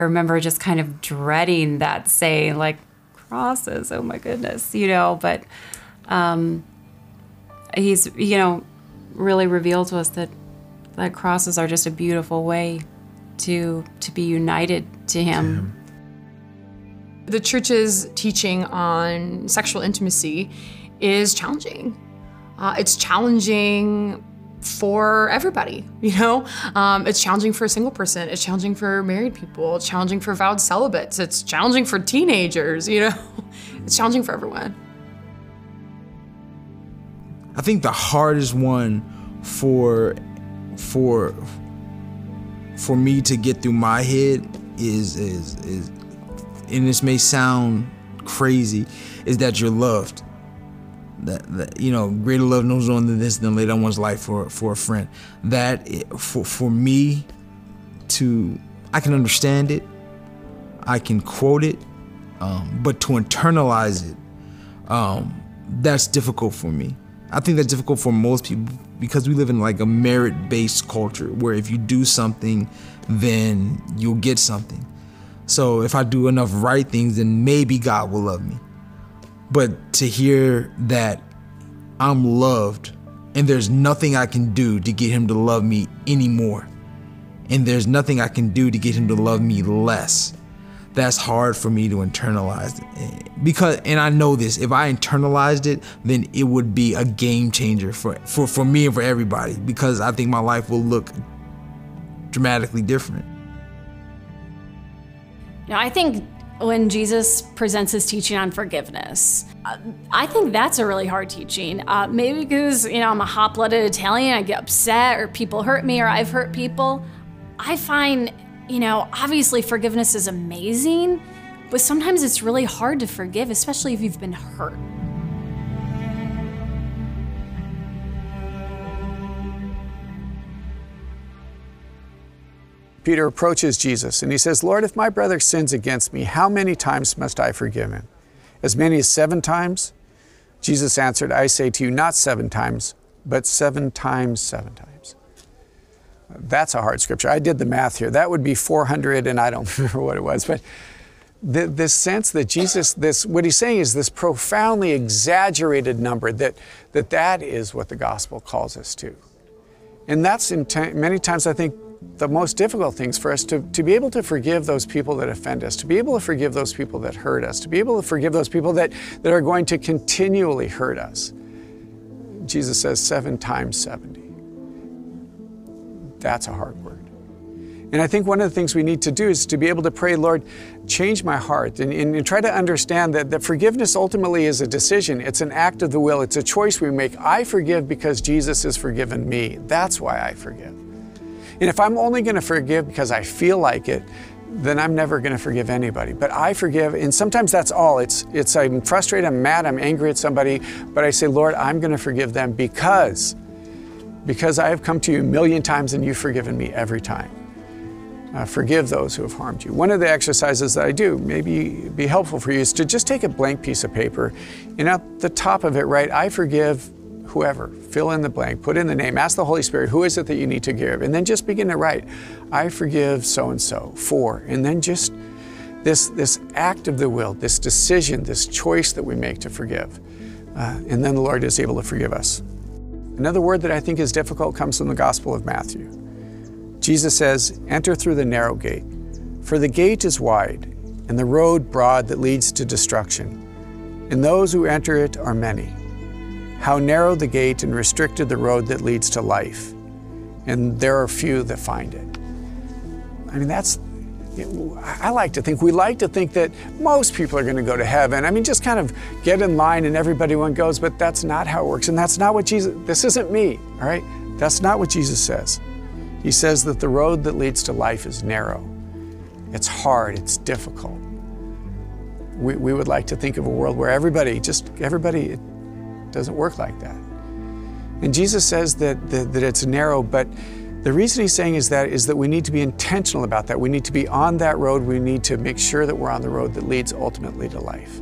I remember just kind of dreading that saying, like, crosses, oh my goodness, but he's, really revealed to us that crosses are just a beautiful way to be united to him. The church's teaching on sexual intimacy is challenging. It's challenging for everybody, It's challenging for a single person. It's challenging for married people. It's challenging for vowed celibates. It's challenging for teenagers, It's challenging for everyone. I think the hardest one for me to get through my head is, and this may sound crazy, is that you're loved. That greater love knows no one than this, than lay down one's life for a friend. That for me I can understand it, I can quote it, but to internalize it, that's difficult for me. I think that's difficult for most people because we live in like a merit-based culture where if you do something, then you'll get something. So if I do enough right things, then maybe God will love me. But to hear that I'm loved and there's nothing I can do to get him to love me anymore, and there's nothing I can do to get him to love me less, that's hard for me to internalize. And I know this, if I internalized it, then it would be a game changer for me and for everybody, because I think my life will look dramatically different. I think when Jesus presents his teaching on forgiveness, I think that's a really hard teaching. Maybe because, I'm a hot-blooded Italian, I get upset, or people hurt me, or I've hurt people. I find, obviously forgiveness is amazing, but sometimes it's really hard to forgive, especially if you've been hurt. Peter approaches Jesus and he says, "Lord, if my brother sins against me, how many times must I forgive him? As many as 7 times? Jesus answered, I say to you, not 7 times, but 7 times 7 times. That's a hard scripture. I did the math here. That would be 400, and I don't remember what it was. But this sense that Jesus, what he's saying is this profoundly exaggerated number, that is what the gospel calls us to. And that's many times, I think, the most difficult things for us, to be able to forgive those people that offend us, to be able to forgive those people that hurt us, to be able to forgive those people that are going to continually hurt us. Jesus says 7 times 70. That's a hard word. And I think one of the things we need to do is to be able to pray, Lord, change my heart, and try to understand that forgiveness ultimately is a decision. It's an act of the will. It's a choice we make. I forgive because Jesus has forgiven me. That's why I forgive. And if I'm only going to forgive because I feel like it, then I'm never going to forgive anybody. But I forgive, and sometimes that's all. It's I'm frustrated, I'm mad, I'm angry at somebody, but I say, Lord, I'm going to forgive them because I have come to you a million times and you've forgiven me every time. Forgive those who have harmed you. One of the exercises that I do, maybe be helpful for you, is to just take a blank piece of paper and at the top of it write, I forgive whoever, fill in the blank, put in the name, ask the Holy Spirit, who is it that you need to give? And then just begin to write, I forgive so-and-so for, and then just this act of the will, this decision, this choice that we make to forgive. And then the Lord is able to forgive us. Another word that I think is difficult comes from the Gospel of Matthew. Jesus says, enter through the narrow gate, for the gate is wide and the road broad that leads to destruction, and those who enter it are many. How narrow the gate and restricted the road that leads to life, and there are few that find it. I mean, we like to think that most people are going to go to heaven. I mean, just kind of get in line and everybody goes, but that's not how it works. And that's not what this isn't me, all right? That's not what Jesus says. He says that the road that leads to life is narrow. It's hard, it's difficult. We would like to think of a world where everybody, it doesn't work like that. And Jesus says that it's narrow, but the reason he's saying is that we need to be intentional about that. We need to be on that road. We need to make sure that we're on the road that leads ultimately to life.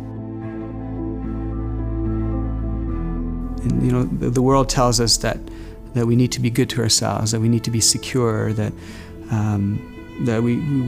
And, the world tells us that we need to be good to ourselves, that we need to be secure, that we